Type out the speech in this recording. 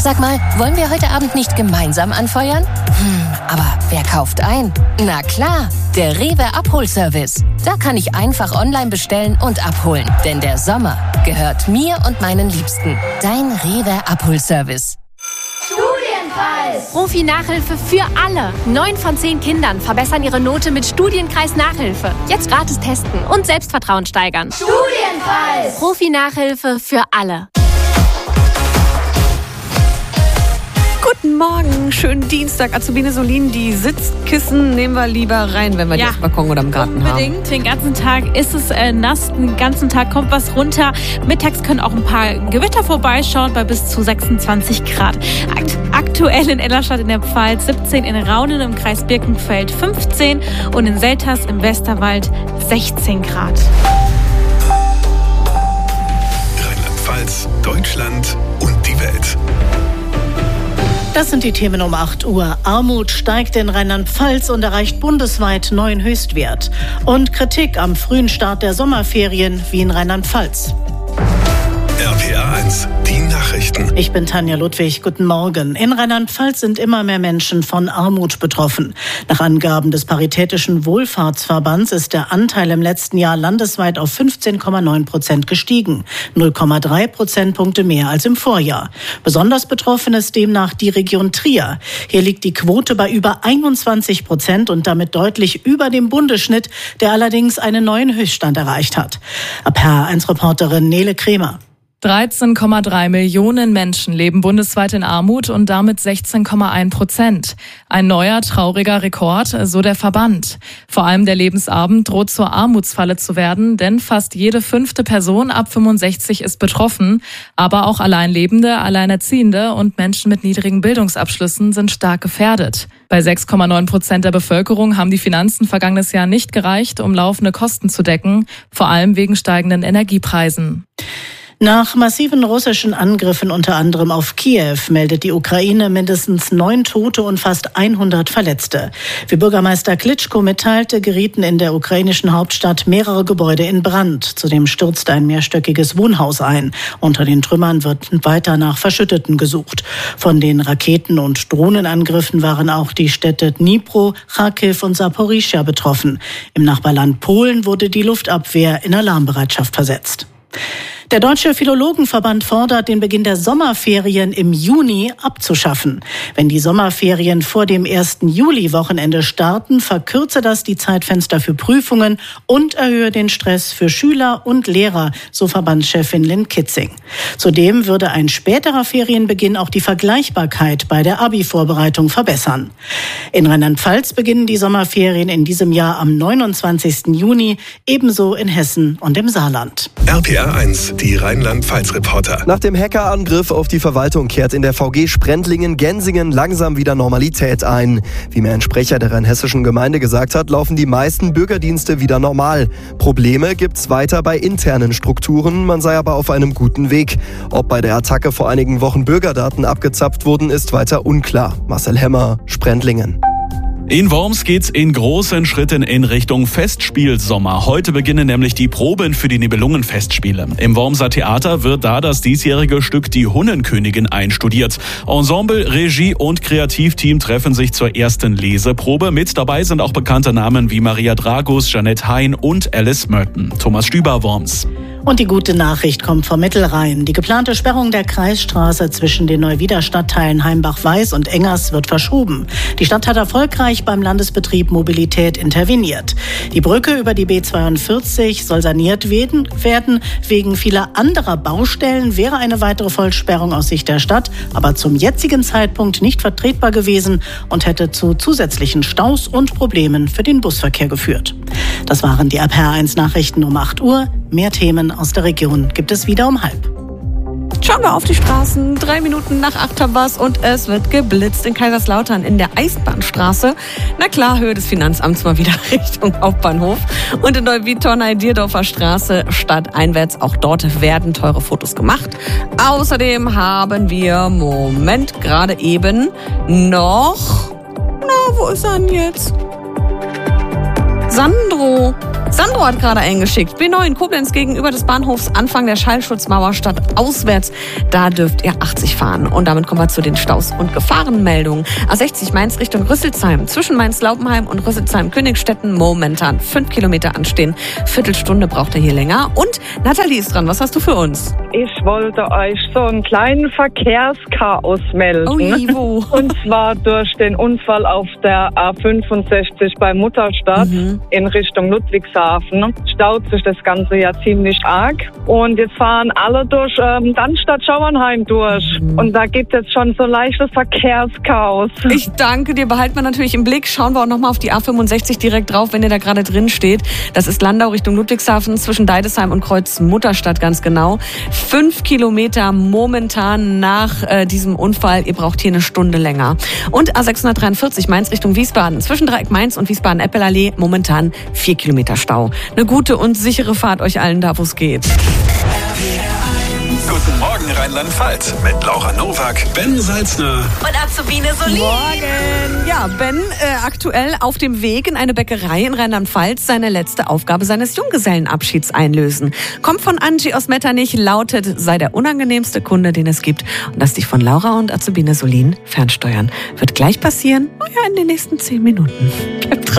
Sag mal, wollen wir heute Abend nicht gemeinsam anfeuern? Aber wer kauft ein? Na klar, der Rewe Abholservice. Da kann ich einfach online bestellen und abholen. Denn der Sommer gehört mir und meinen Liebsten. Dein Rewe Abholservice. Studienkreis! Profi-Nachhilfe für alle. 9 von 10 Kindern verbessern ihre Note mit Studienkreis Nachhilfe. Jetzt gratis testen und Selbstvertrauen steigern. Studienkreis! Profi-Nachhilfe für alle. Guten Morgen, schönen Dienstag. Azubine Solin, die Sitzkissen nehmen wir lieber rein, wenn wir die auf dem Balkon oder im Garten unbedingt. haben. Den ganzen Tag ist es nass, den ganzen Tag kommt was runter. Mittags können auch ein paar Gewitter vorbeischauen bei bis zu 26 Grad. Aktuell in Ellerstadt in der Pfalz 17, in Raunen im Kreis Birkenfeld 15 und in Selters im Westerwald 16 Grad. Rheinland-Pfalz, Deutschland und die Welt. Das sind die Themen um 8 Uhr. Armut steigt in Rheinland-Pfalz und erreicht bundesweit neuen Höchstwert. Und Kritik am frühen Start der Sommerferien wie in Rheinland-Pfalz. RPA 1, die Nachrichten. Ich bin Tanja Ludwig. Guten Morgen. In Rheinland-Pfalz sind immer mehr Menschen von Armut betroffen. Nach Angaben des Paritätischen Wohlfahrtsverbands ist der Anteil im letzten Jahr landesweit auf 15,9% gestiegen. 0,3 Prozentpunkte mehr als im Vorjahr. Besonders betroffen ist demnach die Region Trier. Hier liegt die Quote bei über 21% und damit deutlich über dem Bundesschnitt, der allerdings einen neuen Höchststand erreicht hat. RPA1-Reporterin Nele Kremer. 13,3 Millionen Menschen leben bundesweit in Armut und damit 16,1%. Ein neuer, trauriger Rekord, so der Verband. Vor allem der Lebensabend droht zur Armutsfalle zu werden, denn fast jede 5. Person ab 65 ist betroffen. Aber auch Alleinlebende, Alleinerziehende und Menschen mit niedrigen Bildungsabschlüssen sind stark gefährdet. Bei 6,9% der Bevölkerung haben die Finanzen vergangenes Jahr nicht gereicht, um laufende Kosten zu decken, vor allem wegen steigenden Energiepreisen. Nach massiven russischen Angriffen unter anderem auf Kiew meldet die Ukraine mindestens 9 Tote und fast 100 Verletzte. Wie Bürgermeister Klitschko mitteilte, gerieten in der ukrainischen Hauptstadt mehrere Gebäude in Brand. Zudem stürzte ein mehrstöckiges Wohnhaus ein. Unter den Trümmern wird weiter nach Verschütteten gesucht. Von den Raketen- und Drohnenangriffen waren auch die Städte Dnipro, Charkiw und Saporischschja betroffen. Im Nachbarland Polen wurde die Luftabwehr in Alarmbereitschaft versetzt. Der Deutsche Philologenverband fordert, den Beginn der Sommerferien im Juni abzuschaffen. Wenn die Sommerferien vor dem 1. Juli-Wochenende starten, verkürze das die Zeitfenster für Prüfungen und erhöhe den Stress für Schüler und Lehrer, so Verbandschefin Lynn Kitzing. Zudem würde ein späterer Ferienbeginn auch die Vergleichbarkeit bei der Abi-Vorbereitung verbessern. In Rheinland-Pfalz beginnen die Sommerferien in diesem Jahr am 29. Juni, ebenso in Hessen und im Saarland. RPA 1, die Rheinland-Pfalz-Reporter. Nach dem Hackerangriff auf die Verwaltung kehrt in der VG Sprendlingen-Gensingen langsam wieder Normalität ein. Wie mir ein Sprecher der rheinhessischen Gemeinde gesagt hat, laufen die meisten Bürgerdienste wieder normal. Probleme gibt's weiter bei internen Strukturen, man sei aber auf einem guten Weg. Ob bei der Attacke vor einigen Wochen Bürgerdaten abgezapft wurden, ist weiter unklar. Marcel Hemmer, Sprendlingen. In Worms geht's in großen Schritten in Richtung Festspielsommer. Heute beginnen nämlich die Proben für die Nibelungenfestspiele. Im Wormser Theater wird da das diesjährige Stück Die Hunnenkönigin einstudiert. Ensemble, Regie und Kreativteam treffen sich zur ersten Leseprobe. Mit dabei sind auch bekannte Namen wie Maria Dragus, Jeanette Hein und Alice Merton. Thomas Stüber, Worms. Und die gute Nachricht kommt vom Mittelrhein. Die geplante Sperrung der Kreisstraße zwischen den Neuwieder Stadtteilen Heimbach-Weiß und Engers wird verschoben. Die Stadt hat erfolgreich beim Landesbetrieb Mobilität interveniert. Die Brücke über die B42 soll saniert werden. Wegen vieler anderer Baustellen wäre eine weitere Vollsperrung aus Sicht der Stadt aber zum jetzigen Zeitpunkt nicht vertretbar gewesen und hätte zu zusätzlichen Staus und Problemen für den Busverkehr geführt. Das waren die RPA 1 Nachrichten um 8 Uhr. Mehr Themen aus der Region gibt es wieder um 7:30. Schauen wir auf die Straßen. 3 Minuten nach 8 haben wir's und es wird geblitzt in Kaiserslautern in der Eisenbahnstraße. Na klar, Höhe des Finanzamts mal wieder Richtung Hauptbahnhof. Und in Neuwied-Tornay-Dierdorfer Straße stadteinwärts. Auch dort werden teure Fotos gemacht. Außerdem haben wir, gerade eben noch... Na, wo ist er denn jetzt? Sandro. Sandro hat gerade eingeschickt. B9 Koblenz gegenüber des Bahnhofs, Anfang der Schallschutzmauer statt auswärts. Da dürft ihr 80 fahren. Und damit kommen wir zu den Staus und Gefahrenmeldungen. A60 Mainz Richtung Rüsselsheim. Zwischen Mainz-Laupenheim und Rüsselsheim-Königstetten momentan 5 Kilometer anstehen. Viertelstunde braucht ihr hier länger. Und Nathalie ist dran. Was hast du für uns? Ich wollte euch so einen kleinen Verkehrschaos melden. Oh je, wo? Und zwar durch den Unfall auf der A65 bei Mutterstadt in Richtung Ludwigshafen. Staut sich das Ganze ja ziemlich arg. Und jetzt fahren alle durch Darmstadt-Schauernheim durch. Und da gibt es jetzt schon so leichtes Verkehrschaos. Ich danke dir. Behalten wir natürlich im Blick. Schauen wir auch nochmal auf die A65 direkt drauf, wenn ihr da gerade drin steht. Das ist Landau Richtung Ludwigshafen zwischen Deidesheim und Kreuz Mutterstadt ganz genau. 5 Kilometer momentan nach diesem Unfall. Ihr braucht hier eine Stunde länger. Und A643 Mainz Richtung Wiesbaden. Zwischen Dreieck Mainz und Wiesbaden-Eppelallee momentan 4 Kilometer Stau. Eine gute und sichere Fahrt euch allen da, wo es geht. Guten Morgen Rheinland-Pfalz mit Laura Nowak, Ben Salzner Und Azubine Solin. Morgen. Ja, Ben aktuell auf dem Weg in eine Bäckerei in Rheinland-Pfalz seine letzte Aufgabe seines Junggesellenabschieds einlösen. Kommt von Angie aus Metternich, lautet, sei der unangenehmste Kunde, den es gibt. Und lass dich von Laura und Azubine Solin fernsteuern. Wird gleich passieren, in den nächsten 10 Minuten. Bleibt dran.